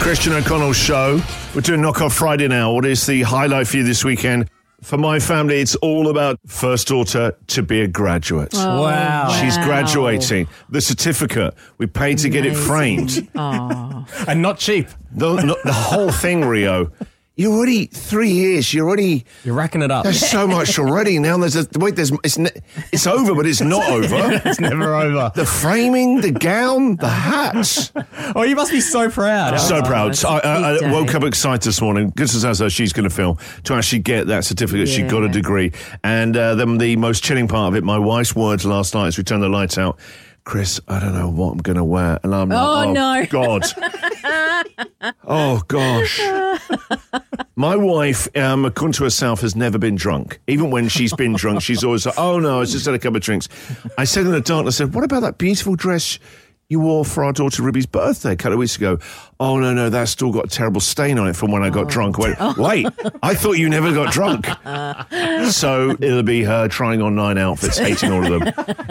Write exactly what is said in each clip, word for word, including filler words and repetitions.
Christian O'Connell Show. We're doing Knockoff Friday now. What is the highlight for you this weekend? For my family, it's all about first daughter to be a graduate. Oh, wow. She's graduating. The certificate, we paid to get it framed. Oh. And not cheap. The, no, the whole thing, Rio. You're already three years. You're already... You're racking it up. There's so much already. Now there's a... Wait, there's... It's, ne- it's over, but it's not over. It's never over. The framing, the gown, the hats. Oh, you must be so proud. So Oh, proud. that's I, a I, big I woke day. up excited this morning. Good as how she's going to feel to actually get that certificate. She got a Yeah. degree. And uh, then the most chilling part of it, my wife's words last night as we turned the lights out. Chris, I don't know what I'm going to wear. And I'm like, Oh, oh, no. God. Oh, gosh. My wife, um, according to herself, has never been drunk. Even when she's been drunk, she's always like, oh, no, I just had a couple of drinks. I said in the dark, I said, what about that beautiful dress you wore for our daughter Ruby's birthday a couple of weeks ago? Oh, no, no, that's still got a terrible stain on it from when I got drunk. I went, wait, I thought you never got drunk. So it'll be her trying on nine outfits, hating all of them.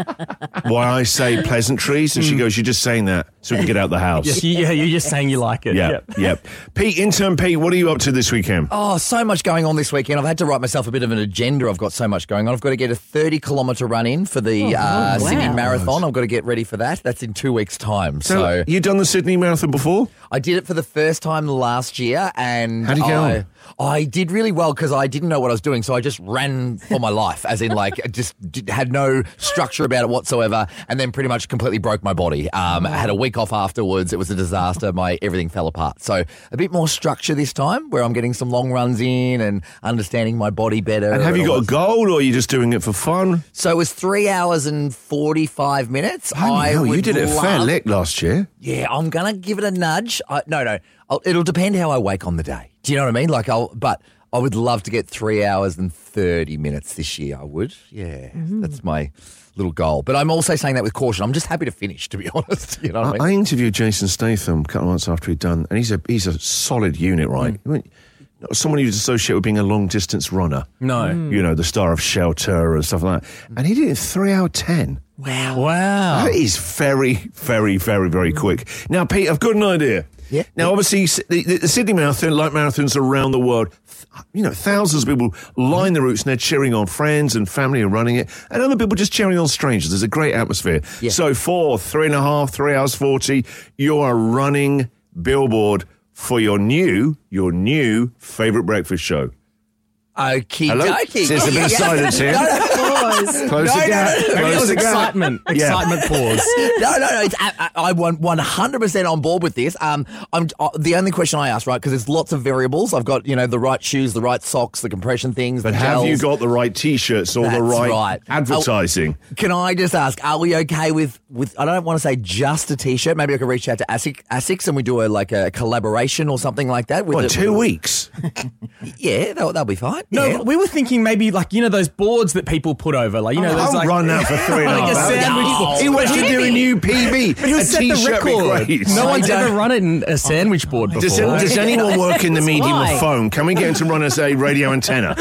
Why I say pleasantries, and she goes, you're just saying that so we can get out the house. Yeah, yeah, you're just saying you like it. Yeah, Yep. yep. Pete, intern Pete, what are you up to this weekend? Oh, so much going on this weekend. I've had to write myself a bit of an agenda. I've got so much going on. I've got to get a thirty kilometre run in for the Oh, uh, wow. Sydney Marathon. I've got to get ready for that. That's in two weeks' time. So, So, you done the Sydney Marathon before? I did it for the first time last year, and How'd you go? I, I did really well because I didn't know what I was doing, so I just ran for my life, as in like just did, had no structure about it whatsoever, and then pretty much completely broke my body. Um, I had a week off afterwards. It was a disaster. My everything fell apart. So a bit more structure this time, where I'm getting some long runs in and understanding my body better. And have you all got a that. goal, or are you just doing it for fun? So it was three hours and forty-five minutes. Bloody hell, you would did it a fair love- lick last year. Yeah, I'm gonna give it a nudge. I, no, no, I'll, it'll depend how I wake on the day. Do you know what I mean? Like, I'll, but I would love to get three hours and thirty minutes this year. I would. Yeah, that's my little goal. But I'm also saying that with caution. I'm just happy to finish, to be honest. You know what I mean? I, I interviewed Jason Statham a couple of months after he'd done, and he's a he's a solid unit, right? I mean, not someone you'd associate with being a long distance runner. No. You know, the star of Shelter and stuff like that. And he did it in three hour ten. Wow. Wow. That is very, very, very, very quick. Now, Pete, I've got an idea. Yeah. Now, obviously, the, the, the Sydney Marathon, like marathons around the world, th- you know, thousands of people line the routes and they're cheering on friends and family who are running it, and other people just cheering on strangers. There's a great atmosphere. Yeah. So, for three and a half, three hours forty, you are running billboard for your new, your new favourite breakfast show. Okie Hello? dokie. There's a bit of silence here. Pause. Close No, the no, gap. no, no. Maybe it Close was the gap. excitement. Yeah. Excitement pause. No, no, no. It's, I, I, I'm one hundred percent on board with this. Um, I'm uh, the only question I ask, right? Because there's lots of variables. I've got, you know, the right shoes, the right socks, the compression things. But the have gels. you got the right T-shirts or the That's right, right. advertising? Oh, can I just ask, are we okay with, with I don't want to say just a T-shirt. Maybe I could reach out to ASICS, ASICS and we do a like a collaboration or something like that. With What, the- two weeks? Yeah, that'll, that'll be fine. No, yeah. we were thinking maybe like, you know, those boards that people put over. Like, you know, those I'll like... run that for three and a Like half a hours. sandwich No. board. He wants to do a new P B. But he'll a set the T-shirt be record. great. No one's I don't- ever run it in a sandwich board before. Does, does anyone work in the medium Why? of phone? Can we get him to run us a radio antenna?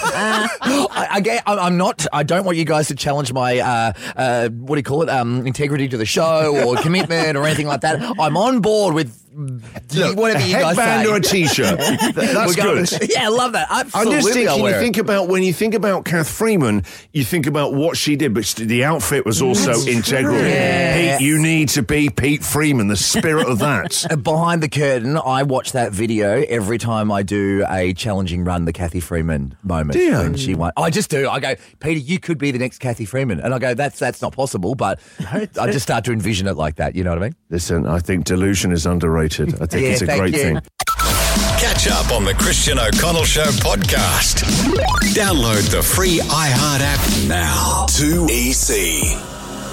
I, I get, I- I'm not. I don't want you guys to challenge my uh, uh, what do you call it? Um, integrity to the show or commitment or anything like that. I'm on board with Look, whatever a you guys headband say. or a T-shirt. Th- That's We're going- good. Yeah, I love that. I'm Absolutely, just I'll thinking, you wear it. think about, when you think about Kath Freeman, you think about what she did, but the outfit was also integral. Yes. Pete, you need to be Pete Freeman, the spirit of that. Uh, Behind the curtain, I watch that video every time I do a challenging run, the Kathy Freeman moment Do you? when she won. I just do. I go, Peter, you could be the next Kathy Freeman, and I go, that's that's not possible. But I just start to envision it like that. You know what I mean? Listen, I think delusion is underrated. I think Yeah, it's a thank great you. thing. Catch up on the Christian O'Connell Show podcast. Download the free iHeart app now. two E C.